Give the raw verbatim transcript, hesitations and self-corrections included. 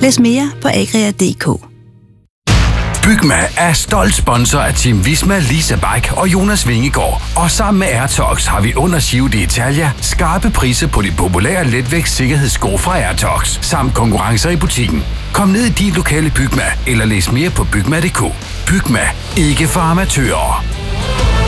Læs mere på agria punktum d k. Bygma er stolt sponsor af Team Visma, Lisa Bike og Jonas Vingegaard. Og sammen med AirTox har vi under Giro d'Italia skarpe priser på de populære letvægtssikkerhedssko fra AirTox, samt konkurrencer i butikken. Kom ned i din lokale Bygma, eller læs mere på bygma punktum d k. Bygma, ikke for amatører.